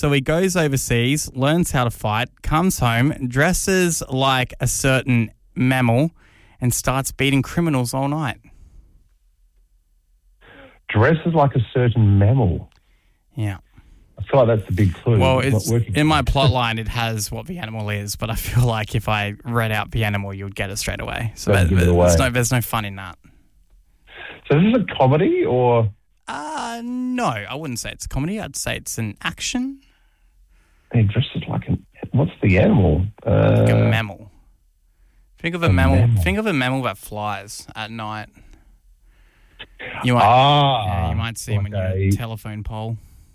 So he goes overseas, learns how to fight, comes home, dresses like a certain mammal, and starts beating criminals all night. Dresses like a certain mammal. Yeah. I feel like that's the big clue. Well, It's not working. in my plot line, it has what the animal is, but I feel like if I read out the animal, you'd get it straight away. So Doesn't give it away. there's no fun in that. So is this a comedy or? No, I wouldn't say it's a comedy. I'd say it's an action. He dresses like an. What's the animal? Like a mammal. Think of a mammal. mammal. Think of a mammal that flies at night. You might see him like on your telephone pole.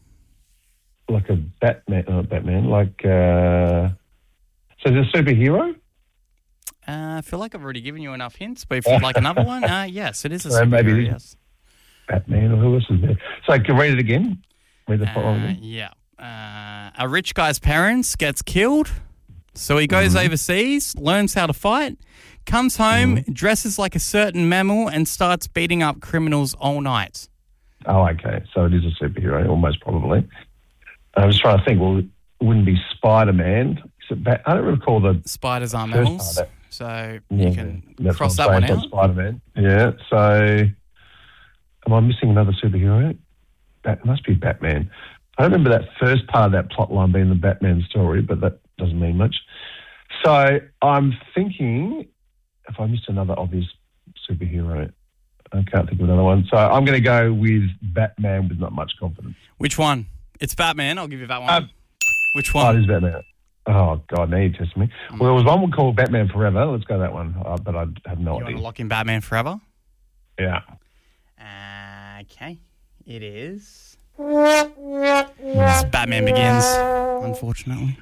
Like a Batman. Like so, is it a superhero? I feel like I've already given you enough hints, but if you'd like another one, yes, it is a So superhero. maybe Yes. Batman or who else is there? So can you read it again? Read the plot line again. Yeah. A rich guy's parents gets killed, so he goes overseas, learns how to fight, comes home, dresses like a certain mammal, and starts beating up criminals all night. Oh, okay. So it is a superhero, almost probably. I was trying to think. Well, it wouldn't be Spider-Man. I don't recall the Spiders are first mammals, part of so Yeah, you can that's cross what that I'm one saying, out. it's Spider-Man. Yeah. So, am I missing another superhero? It must be Batman. I don't remember that first part of that plot line being the Batman story, but that doesn't mean much. So, I'm thinking if I missed another obvious superhero, I can't think of another one. So, I'm going to go with Batman with not much confidence. Which one? It's Batman. I'll give you that one. Which one? Oh, it is Batman. Oh, God, now you test me. Well, there was one called Batman Forever. Let's go that one. But I have no You want idea. to lock in Batman Forever? Yeah. Okay. It is. It's Batman Begins, unfortunately.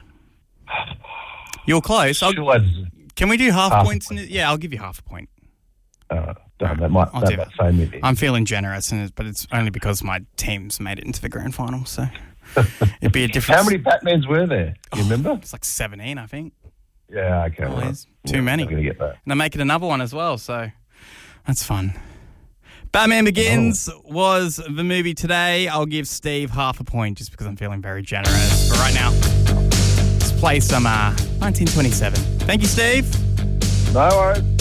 You're close. Can we do half points? Yeah, I'll give you half a point. That might say me. I'm feeling generous, but it's only because my team's made it into the grand final, so it'd be a difference. How many Batmans were there? You remember? It's like 17, I think. Yeah, okay. Oh, Right. there's too many. I'm going to get that. And I'm making another one as well, so that's fun. Batman Begins was the movie today. I'll give Steve half a point just because I'm feeling very generous. But right now, let's play some 1927. Thank you, Steve. No worries.